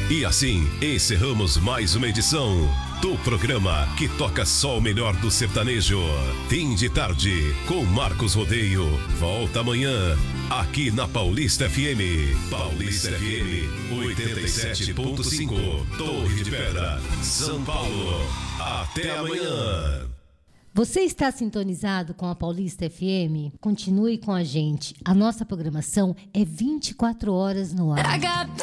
E assim encerramos mais uma edição do programa que toca só o melhor do sertanejo. Fim de tarde com Marcos Rodeio. Volta amanhã aqui na Paulista FM. Paulista FM 87.5, Torre de Pedra, São Paulo. Até amanhã. Você está sintonizado com a Paulista FM? Continue com a gente. A nossa programação é 24 horas no ar.